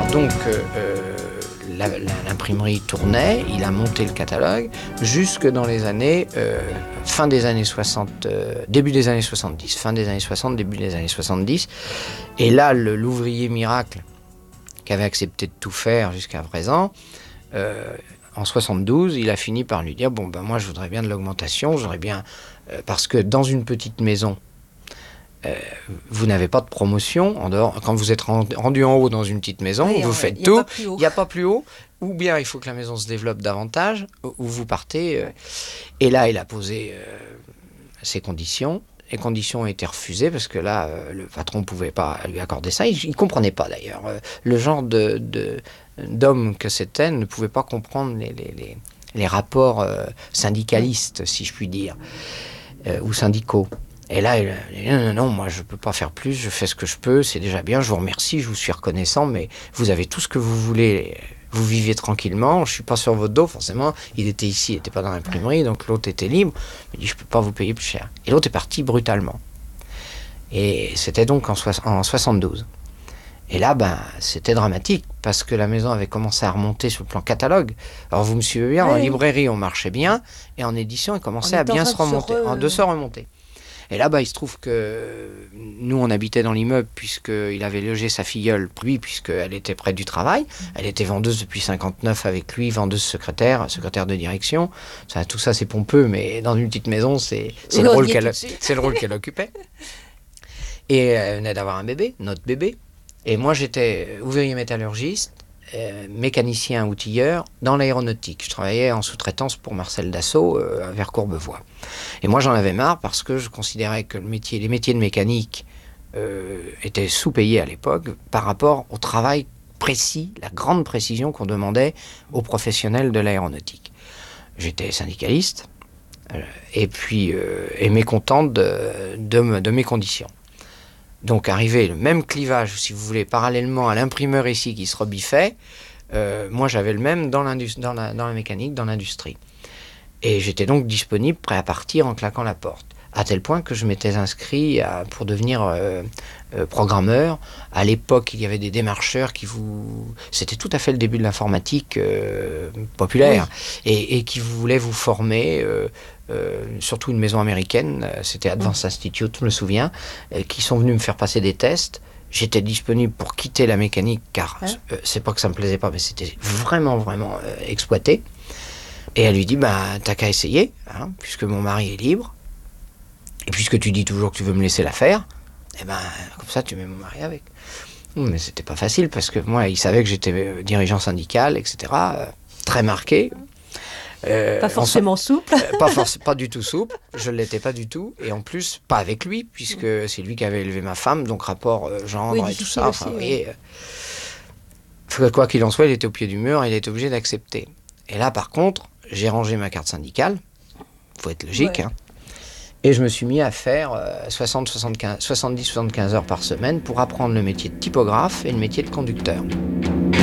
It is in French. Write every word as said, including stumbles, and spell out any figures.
Donc, euh, la, la, l'imprimerie tournait, il a monté le catalogue jusque dans les années, euh, fin des années soixante, euh, début des années soixante-dix, fin des années soixante, début des années soixante-dix. Et là, le, l'ouvrier miracle, qui avait accepté de tout faire jusqu'à présent, euh, en soixante-douze, il a fini par lui dire « Bon, ben moi, je voudrais bien de l'augmentation, je voudrais bien... Euh, » parce que dans une petite maison, Euh, vous n'avez pas de promotion en dehors. Quand vous êtes rendu en haut dans une petite maison, oui, vous faites tout, il n'y a pas plus haut, ou bien il faut que la maison se développe davantage, ou vous partez. Euh, et là, il a posé euh, ses conditions. Les conditions ont été refusées parce que là, euh, le patron ne pouvait pas lui accorder ça. Il ne comprenait pas d'ailleurs. Euh, le genre de, de, d'homme que c'était ne pouvait pas comprendre les, les, les, les rapports euh, syndicalistes, si je puis dire, euh, ou syndicaux. Et là, il a dit, non, non, non, moi, je ne peux pas faire plus, je fais ce que je peux, c'est déjà bien, je vous remercie, je vous suis reconnaissant, mais vous avez tout ce que vous voulez, vous vivez tranquillement, je ne suis pas sur votre dos, forcément. Il était ici, il n'était pas dans l'imprimerie, donc l'autre était libre. Il dit, je ne peux pas vous payer plus cher. Et l'autre est parti brutalement. Et c'était donc en, so- en soixante-douze. Et là, ben, c'était dramatique, parce que la maison avait commencé à remonter sur le plan catalogue. Alors, vous me suivez bien, oui. En librairie, on marchait bien, et en édition, il commençait à bien se remonter, re... en de se remonter. Et là, bah, il se trouve que nous, on habitait dans l'immeuble puisqu'il avait logé sa filleule, lui, puisqu'elle était près du travail. Elle était vendeuse depuis cinquante-neuf avec lui, vendeuse secrétaire, secrétaire de direction. Ça, tout ça, c'est pompeux, mais dans une petite maison, c'est, c'est, le, rôle qu'elle, c'est le rôle qu'elle occupait. Et elle venait d'avoir un bébé, notre bébé. Et moi, j'étais ouvrier métallurgiste, euh, mécanicien outilleur dans l'aéronautique. Je travaillais en sous-traitance pour Marcel Dassault euh, vers Courbevoie. Et moi, j'en avais marre parce que je considérais que le métier, les métiers de mécanique euh, étaient sous-payés à l'époque par rapport au travail précis, la grande précision qu'on demandait aux professionnels de l'aéronautique. J'étais syndicaliste euh, et puis euh, et mécontent de, de, de mes conditions. Donc arrivé le même clivage, si vous voulez, parallèlement à l'imprimeur ici qui se rebiffait, euh, moi j'avais le même dans, dans, la, dans la mécanique, dans l'industrie. Et j'étais donc disponible, prêt à partir en claquant la porte. À tel point que je m'étais inscrit à, pour devenir euh, euh, programmeur. À l'époque, il y avait des démarcheurs qui vous... C'était tout à fait le début de l'informatique euh, populaire. Oui. Et, et qui voulaient vous former... Euh, Euh, surtout une maison américaine, c'était Advanced Institute, je me souviens, euh, qui sont venus me faire passer des tests. J'étais disponible pour quitter la mécanique, car hein euh, c'est pas que ça me plaisait pas, mais c'était vraiment, vraiment euh, exploité. Et elle lui dit, bah, t'as qu'à essayer, hein, puisque mon mari est libre, et puisque tu dis toujours que tu veux me laisser la faire, et ben, comme ça, tu mets mon mari avec. Mais c'était pas facile, parce que moi, il savait que j'étais dirigeant syndical, et cetera, euh, très marqué. Euh, pas forcément so- souple. euh, pas, forc- pas du tout souple, je ne l'étais pas du tout, et en plus, pas avec lui, puisque mmh. c'est lui qui avait élevé ma femme, donc rapport euh, gendre oui, et tout ça. Enfin, aussi, oui. euh, quoi qu'il en soit, il était au pied du mur, il était obligé d'accepter. Et là, par contre, j'ai rangé ma carte syndicale, il faut être logique, ouais. hein, et je me suis mis à faire euh, soixante, soixante-quinze, soixante-dix, soixante-quinze heures par semaine pour apprendre le métier de typographe et le métier de conducteur.